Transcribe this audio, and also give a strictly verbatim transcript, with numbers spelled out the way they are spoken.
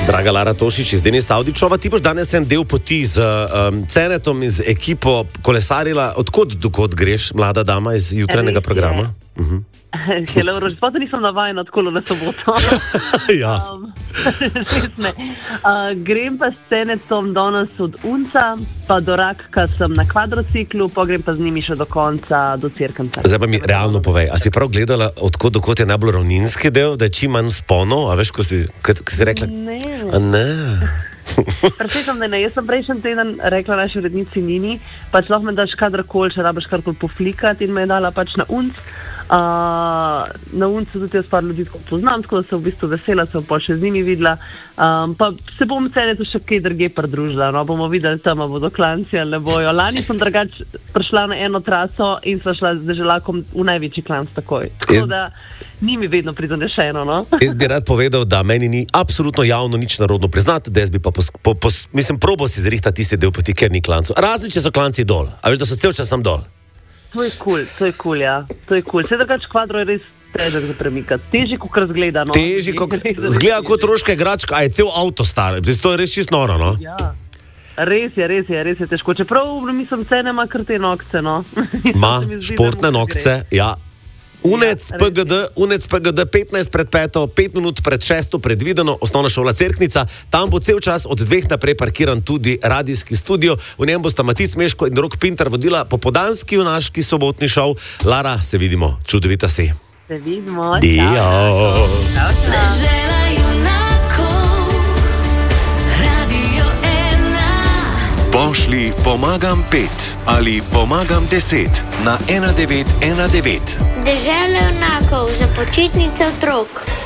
Draga Lara Tošič iz Denis Avdičova, ti boš danes en del poti z um, Cenetom in z ekipo kolesarila. Odkot dokot greš, mlada dama iz jutranjega programa? Uh-huh. Hello, Rož, pa nisem navajena tako na soboto. Ja. Um, uh, grem pa s Cenetom danes od Unca, pa do Rakka sem na kvadrociklu, pa grem pa z njimi še do konca, do Cerknca. Zdaj pa mi realno povej, a si prav gledala, odkot dokot je najbolj ravninski del, da je čim manj sponov, a veš, ko si, ko, ko si rekla? Ne. A ne. Predvsem, da ne. Jaz sem prejšnji teden rekla naši urednici Nini, pač lahko me daš kadarkoli, če rabiš karkoli poflikati, in me je dala pač na Unc. Uh, na Uncu tudi jaz par ljudi tako poznam, tako da sem v bistvu vesela, sem pa še z njimi videla. Um, pa se bom Cenetu še kaj druge pridružila, no, bomo videli tam, bodo klanci ali ne bojo. Lani sem drugač prišla na eno traso in sva šla z deželakom v največji klanc takoj. Tako da ni mi vedno prizanešeno, no. Jaz bi rad povedal, da meni ni absolutno javno nič narodno priznati, da jaz bi pa pos, po, pos, mislim, probal si zrihtati tisti del poti, ker ni klancu. Razen, če so klanci dol, a veš, da so cel čas sam dol. To je kul, cool, to je kul, cool, ja. To je kul. Cool. Vse drugač kvadro je res težek za premikati. Težji, kot razgleda, no. Težji, kot zgleda kot roška igračka, a je cel avto star. To je res čisto noro, no. Ja. Res je, res je, res je težko. Čeprav, mislim, Cene ima kar te nokce, no. Ma, športne nokce, ja. Unec, ja, P G D, Unec P G D, petnajst pred peto, pet minut pred šesto predvideno, osnovna šola Cerknica. Tam bo cel čas od dveh naprej parkiran tudi radijski studio. V njem bosta Matic Meško in Rok Pintar vodila popoldanski junaški sobotni šov. Lara, se vidimo, čudovita si. Se vidimo, Dio. Čau, čau. Dežela junakov, Radio ena. Pošli pomagam pet ali pomagam deset na ena devet ena devet. Dežela junakov za počitnice otrok.